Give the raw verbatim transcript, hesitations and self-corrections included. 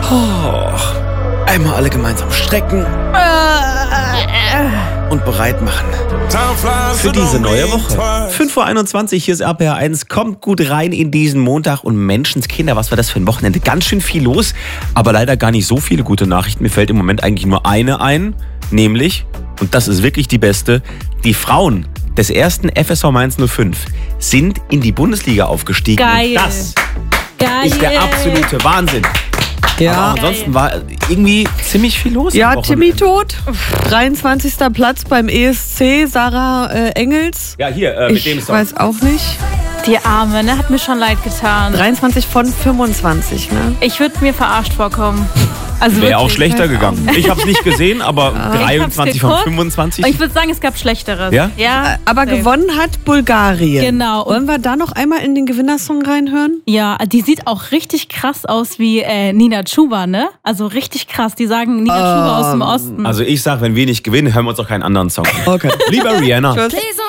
Oh, einmal alle gemeinsam strecken und bereit machen für diese neue Woche. fünf Uhr einundzwanzig, hier ist R P R eins. Kommt gut rein in diesen Montag und Menschenskinder, was war das für ein Wochenende? Ganz schön viel los, aber leider gar nicht so viele gute Nachrichten. Mir fällt im Moment eigentlich nur eine ein, nämlich, und das ist wirklich die beste, die Frauen des ersten F S V Mainz null fünf sind in die Bundesliga aufgestiegen. Geil. Und das Geil. ist der absolute Wahnsinn. Ja. Aber ansonsten war irgendwie ziemlich viel los. Ja, Timmy tot. dreiundzwanzigster Platz beim E S C, Sarah äh, Engels. Ja, hier, äh, mit ich dem Song. weiß auch nicht. Die Arme, ne? Hat mir schon leid getan. dreiundzwanzig von fünfundzwanzig, ne? Ich würde mir verarscht vorkommen. Also Wäre auch wirklich. schlechter gegangen. Ich habe es nicht gesehen, aber dreiundzwanzig von geguckt. fünfundzwanzig. Ich würde sagen, es gab Schlechteres. Ja? Ja. Aber safe. gewonnen hat Bulgarien. Genau. Und Wollen wir da noch einmal in den Gewinnersong reinhören? ja, die sieht auch richtig krass aus wie äh, Nina Chuba, ne? Also richtig krass. Die sagen Nina Chuba aus dem Osten. Also ich sag, wenn wir nicht gewinnen, hören wir uns auch keinen anderen Song an. Okay. Lieber Rihanna. Tschüss. Please